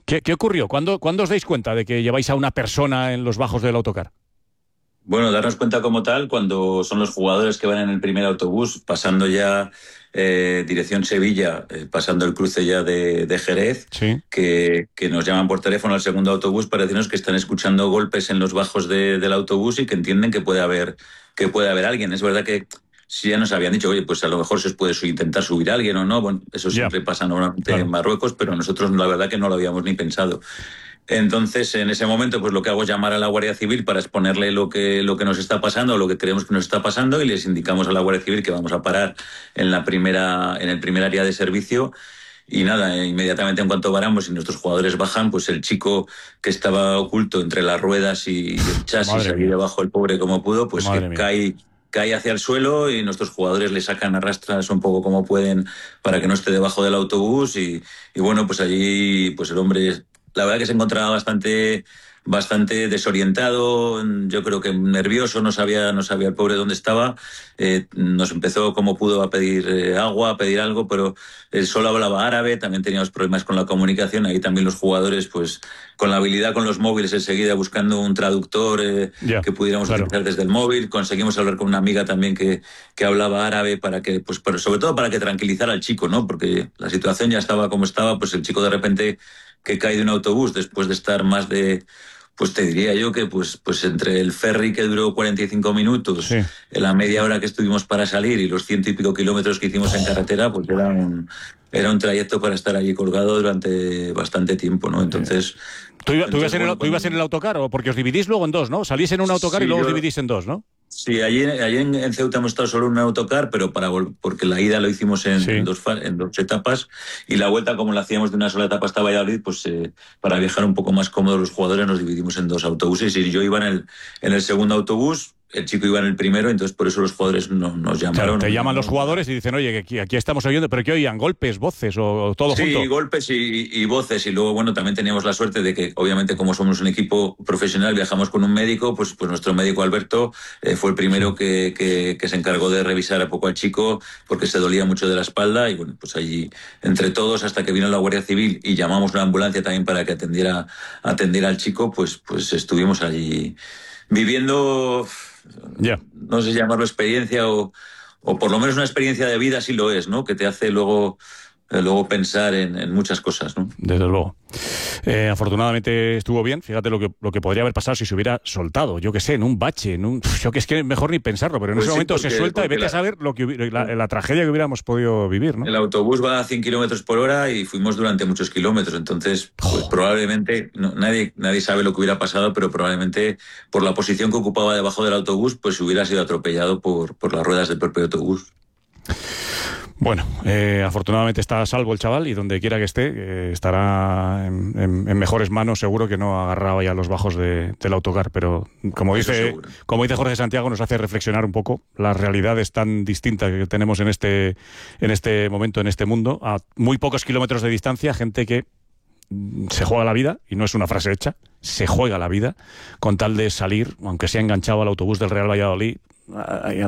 ¿Qué ocurrió? ¿Cuándo os dais cuenta de que lleváis a una persona en los bajos del autocar? Bueno, darnos cuenta como tal cuando son los jugadores que van en el primer autobús, pasando ya dirección Sevilla, pasando el cruce ya de Jerez, Sí. que nos llaman por teléfono al segundo autobús para decirnos que están escuchando golpes en los bajos del autobús y que entienden que puede haber alguien. Es verdad que si ya nos habían dicho, oye, pues a lo mejor se os puede intentar subir alguien o no, bueno, eso Ya, siempre pasa normalmente claro. en Marruecos, pero nosotros la verdad que no lo habíamos ni pensado. Entonces, en ese momento, pues lo que hago es llamar a la Guardia Civil para exponerle lo que nos está pasando, lo que creemos que nos está pasando, y les indicamos a la Guardia Civil que vamos a parar en el primer área de servicio. Y nada, inmediatamente en cuanto paramos y nuestros jugadores bajan, pues el chico que estaba oculto entre las ruedas y el chasis, Madre allí mía. debajo, el pobre como pudo, pues Madre que mía. cae hacia el suelo, y nuestros jugadores le sacan a rastras un poco como pueden para que no esté debajo del autobús. Y bueno, pues allí pues el hombre, la verdad que se encontraba bastante desorientado, yo creo que nervioso, no sabía el pobre dónde estaba. Nos empezó como pudo a pedir agua, a pedir algo, pero él solo hablaba árabe, también teníamos problemas con la comunicación, ahí también los jugadores, pues con la habilidad con los móviles enseguida buscando un traductor Ya, que pudiéramos claro. utilizar desde el móvil. Conseguimos hablar con una amiga también que hablaba árabe para que, pues sobre todo para que tranquilizara al chico, ¿no? Porque la situación ya estaba como estaba, pues el chico de repente que cae de un autobús después de estar más de, pues te diría yo que pues entre el ferry que duró 45 minutos, Sí. la media hora que estuvimos para salir y los 100 y pico kilómetros que hicimos en carretera, pues era un trayecto para estar allí colgado durante bastante tiempo, ¿no? Entonces, ¿Tú ibas en bueno, tú ibas en el autocar? ¿O porque os dividís luego en dos, ¿no? Salís en un autocar y sí, luego os dividís en dos, ¿no? Sí, allí en Ceuta hemos estado solo en un autocar, pero porque la ida lo hicimos Sí. en dos etapas, y la vuelta, como la hacíamos de una sola etapa hasta Valladolid, pues para viajar un poco más cómodos los jugadores nos dividimos en dos autobuses, y yo iba en el segundo autobús, el chico iba en el primero, entonces por eso los jugadores nos llamaron. Claro, te nos llaman los llamaron para- jugadores y dicen, oye, que aquí estamos oyendo, pero ¿qué oían? ¿Golpes, voces o todo junto? Sí, golpes y voces. Y luego, bueno, también teníamos la suerte de que, obviamente, como somos un equipo profesional, viajamos con un médico, pues nuestro médico Alberto fue el primero que se encargó de revisar a poco al chico porque se dolía mucho de la espalda. Y bueno, pues allí, entre todos, hasta que vino la Guardia Civil y llamamos una ambulancia también para que atendiera al chico, pues estuvimos allí viviendo, Ya. no sé si llamarlo experiencia o por lo menos una experiencia de vida, sí lo es, ¿no? Que te hace luego pensar en muchas cosas, ¿no? Desde luego. Afortunadamente estuvo bien. Fíjate lo que podría haber pasado si se hubiera soltado, yo qué sé, en un bache, yo que es que mejor ni pensarlo, pero en Pues ese sí, momento se suelta y vete a saber la tragedia que hubiéramos podido vivir, ¿no? el autobús va a 100 kilómetros por hora y fuimos durante muchos kilómetros. Entonces, pues probablemente, nadie sabe lo que hubiera pasado, pero probablemente por la posición que ocupaba debajo del autobús, pues hubiera sido atropellado por las ruedas del propio autobús. Bueno, afortunadamente está a salvo el chaval y donde quiera que esté, estará en mejores manos. Seguro que no agarraba ya los bajos del autocar, pero como dice Jorge Santiago, nos hace reflexionar un poco las realidades tan distintas que tenemos en este momento, en este mundo, a muy pocos kilómetros de distancia, gente que se juega la vida, y no es una frase hecha, se juega la vida con tal de salir, aunque sea enganchado al autobús del Real Valladolid, ahí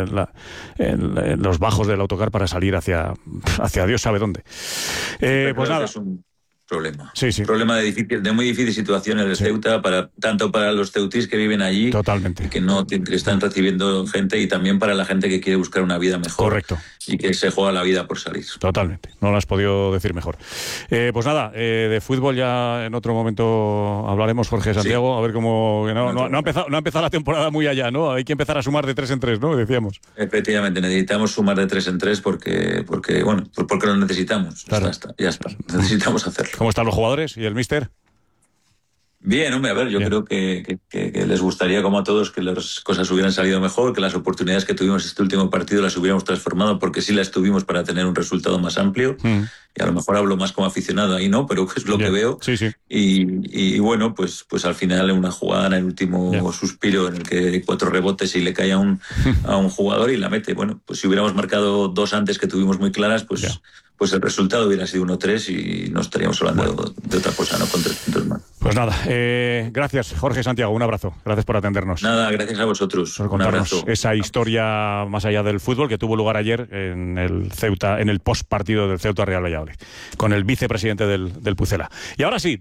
en los bajos del autocar, para salir hacia Dios sabe dónde. Pues nada. Es un problema. Sí, sí. Un problema de muy difícil situación en el Ceuta, tanto para los ceutís que viven allí, totalmente, que están recibiendo gente, y también para la gente que quiere buscar una vida mejor. Correcto. Y que se juega la vida por salir. Totalmente, no lo has podido decir mejor. Pues nada, de fútbol ya en otro momento hablaremos, Jorge Santiago, sí. A ver cómo... No ha empezado la temporada muy allá, ¿no? Hay que empezar a sumar de 3 en 3, ¿no? Decíamos. Efectivamente, necesitamos sumar de 3 en 3 porque lo necesitamos. Claro. Ya está. Necesitamos hacerlo. ¿Cómo están los jugadores y el míster? Bien, hombre, a ver, yo creo que les gustaría, como a todos, que las cosas hubieran salido mejor, que las oportunidades que tuvimos este último partido las hubiéramos transformado, porque sí las tuvimos para tener un resultado más amplio. Y a lo mejor hablo más como aficionado ahí, ¿no? Pero es lo que veo. Sí, sí. Y bueno, pues al final, en una jugada, en el último suspiro, en el que hay 4 rebotes y le cae a un jugador y la mete. Bueno, pues si hubiéramos marcado 2 antes, que tuvimos muy claras, pues el resultado hubiera sido 1-3 y no estaríamos hablando de otra cosa, ¿no? Con 3 puntos más. Pues nada, gracias, Jorge Santiago, un abrazo. Gracias por atendernos. Nada, gracias a vosotros. Por contarnos esa historia más allá del fútbol que tuvo lugar ayer en el Ceuta, en el postpartido del Ceuta Real Valladolid, con el vicepresidente del Pucela. Y ahora sí.